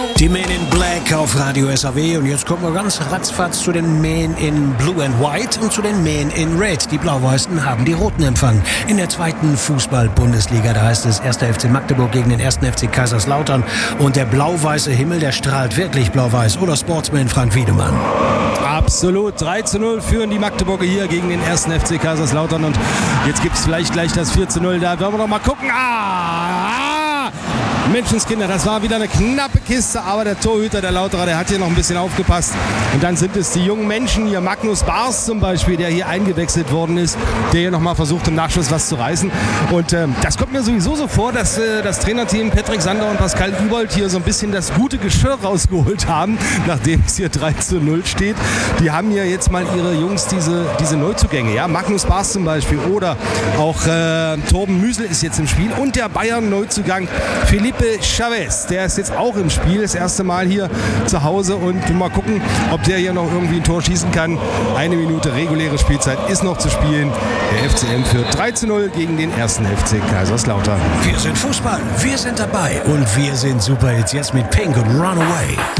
Die Men in Black auf Radio SAW und jetzt kommen wir ganz ratzfatz zu den Men in Blue and White und zu den Men in Red. Die Blau-Weißen haben die Roten empfangen. In der zweiten Fußball-Bundesliga, da heißt es 1. FC Magdeburg gegen den 1. FC Kaiserslautern und der blau-weiße Himmel, der strahlt wirklich blau-weiß. Oder Sportsman Frank Wiedemann? Absolut, 3:0 führen die Magdeburger hier gegen den 1. FC Kaiserslautern und jetzt gibt es vielleicht gleich das 4:0, da werden wir noch mal gucken. Menschenskinder, das war wieder eine knappe Kiste, aber der Torhüter, der Lauterer, der hat hier noch ein bisschen aufgepasst. Und dann sind es die jungen Menschen hier, Magnus Bars zum Beispiel, der hier eingewechselt worden ist, der hier nochmal versucht, im Nachschuss was zu reißen. Und das kommt mir sowieso so vor, dass das Trainerteam Patrick Sander und Pascal Übold hier so ein bisschen das gute Geschirr rausgeholt haben, nachdem es hier 3:0 steht. Die haben hier jetzt mal ihre Jungs, diese Neuzugänge, ja, Magnus Bars zum Beispiel oder auch Torben Müsel ist jetzt im Spiel und der Bayern-Neuzugang Felipe Chavez, der ist jetzt auch im Spiel, das erste Mal hier zu Hause und mal gucken, ob der hier noch irgendwie ein Tor schießen kann. 1 Minute reguläre Spielzeit ist noch zu spielen. Der FCM führt 3:0 gegen den 1. FC Kaiserslautern. Wir sind Fußball, wir sind dabei und wir sind super jetzt mit Pink und Runaway.